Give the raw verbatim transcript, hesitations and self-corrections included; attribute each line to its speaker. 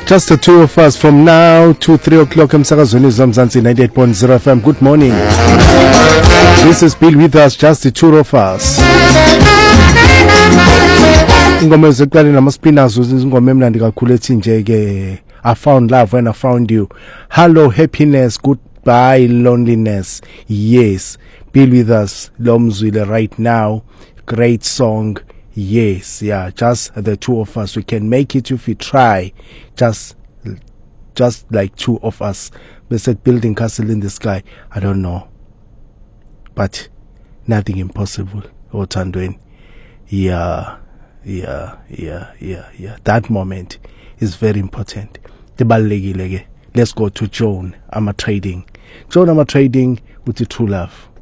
Speaker 1: Just the two of us from now to three o'clock. Emsakazweni Zamzansi ninety-eight point zero F M. Good morning. This is Bill with us, just the two of us. Ingoma eziqala namaspinazo izingoma emnandi kakhulu ethi nje ke I found love when I found you. Hello happiness, goodbye loneliness. Yes, Bill with us, Lomzwile right now. Great song. Yes, yeah, just the two of us. We can make it if we try. Just just like two of us. We said building castle in the sky. I don't know. But nothing impossible. Otandweni. Yeah, yeah, yeah, yeah, yeah. That moment is very important. Let's go to Joan. I'm a trading. Joan, I'm a trading with the true love.